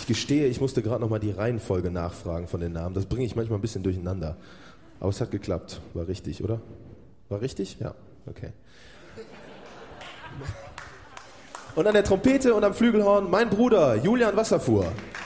gestehe, ich musste gerade nochmal die Reihenfolge nachfragen von den Namen. Das bringe ich manchmal ein bisschen durcheinander. Aber es hat geklappt. War richtig, oder? War richtig? Ja, okay. Und an der Trompete und am Flügelhorn mein Bruder Julian Wasserfuhr.